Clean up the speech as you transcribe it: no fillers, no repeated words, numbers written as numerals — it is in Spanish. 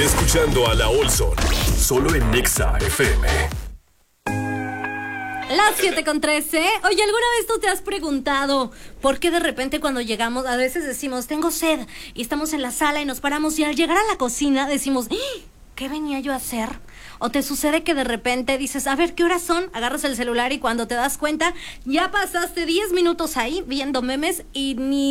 Sigue escuchando a La Olson, solo en Nexa FM. Las 7:13. Oye, ¿alguna vez tú te has preguntado por qué de repente cuando llegamos, a veces decimos, tengo sed, y estamos en la sala y nos paramos y al llegar a la cocina decimos, ¿qué venía yo a hacer? O te sucede que de repente dices, a ver, ¿qué horas son? Agarras el celular y cuando te das cuenta, ya pasaste 10 minutos ahí viendo memes y ni